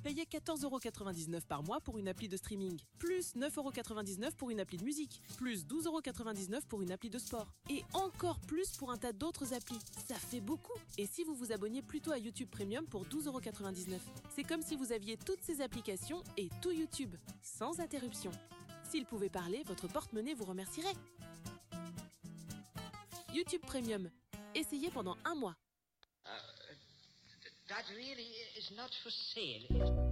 payez 14,99€ par mois pour une appli de streaming, plus 9,99€ pour une appli de musique, plus 12,99€ pour une appli de sport, et encore plus pour un tas d'autres applis. Ça fait beaucoup. Et si vous vous abonniez plutôt à YouTube Premium pour 12,99€, c'est comme si vous aviez toutes ces applications et tout YouTube, sans interruption. S'il pouvait parler, votre porte-monnaie vous remercierait. YouTube Premium. Essayez pendant 1 mois. That really is not for sale.